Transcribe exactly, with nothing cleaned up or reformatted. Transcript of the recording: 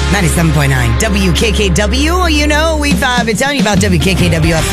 ninety-seven point nine W K K W. You know, we've uh, been telling you about W K K W F